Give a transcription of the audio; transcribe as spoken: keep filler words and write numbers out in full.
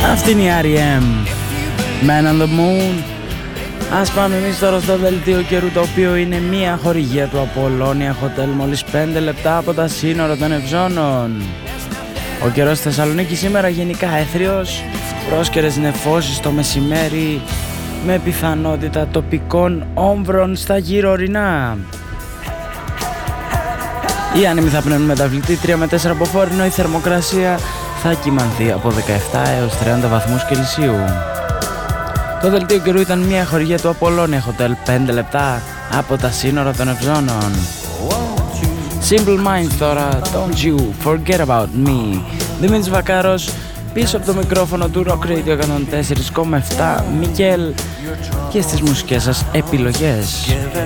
Αυτή είναι η αρ ι εμ, Man on the Moon. Ας πάμε εμείς τώρα στο δελτίο καιρού, το οποίο είναι μια χορηγία του Απολώνια Hotel, μόλις πέντε λεπτά από τα σύνορα των Ευζώνων. Ο καιρός στη Θεσσαλονίκη σήμερα γενικά έθριος, πρόσκαιρες νεφώσεις το μεσημέρι με πιθανότητα τοπικών όμβρων στα γύρω ορεινά. Οι άνεμοι θα πνέουν μεταβλητή τρία με τέσσερα από φόρινο, η θερμοκρασία θα κυμανθεί από δεκαεπτά έως τριάντα βαθμούς Κελσίου. Το δελτίο καιρού ήταν μια χορηγία του Απολώνια Hotel, πέντε λεπτά από τα σύνορα των Ευζώνων. Simple Minds τώρα, Don't You Forget About Me. Δημήτρης Βακάρος πίσω από το μικρόφωνο του Rock Radio εκατόν τέσσερα κόμμα επτά, Μικέλ, και στις μουσικές σας επιλογές.